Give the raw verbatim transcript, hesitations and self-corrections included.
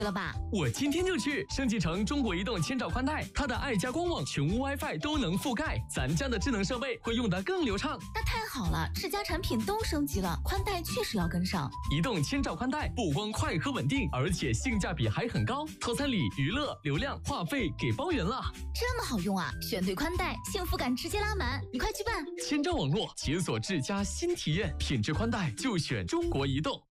了吧？ 我今天就去升级成中国移动千兆宽带，它的爱家官网、全屋 WiFi 都能覆盖，咱家的智能设备会用得更流畅。 那太好了，智家产品都升级了，宽带确实要跟上。 移动千兆宽带不光快和稳定，而且性价比还很高，套餐里娱乐、流量、话费给包圆了。 这么好用啊！选对宽带，幸福感直接拉满，你快去办！ 千兆网络解锁智家新体验，品质宽带就选中国移动。